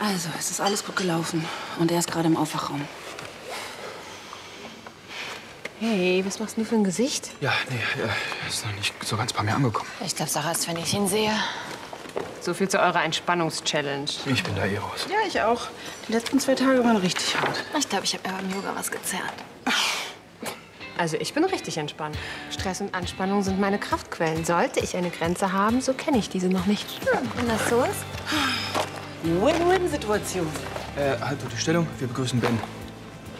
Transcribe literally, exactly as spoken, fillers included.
Also, es ist alles gut gelaufen. Und er ist gerade im Aufwachraum. Hey, was machst du für ein Gesicht? Ja, nee, äh, ist noch nicht so ganz bei mir angekommen. Ich glaube, Sarah ist, wenn ich ihn sehe. So viel zu eurer Entspannungs-Challenge. Ich bin da eh raus. Ja, ich auch. Die letzten zwei Tage waren richtig hart. Ich glaube, ich habe mir beim Yoga was gezerrt. Also ich bin richtig entspannt. Stress und Anspannung sind meine Kraftquellen. Sollte ich eine Grenze haben, so kenne ich diese noch nicht. Wenn das so ist? Win-Win-Situation. Äh, halt du die Stellung. Wir begrüßen Ben.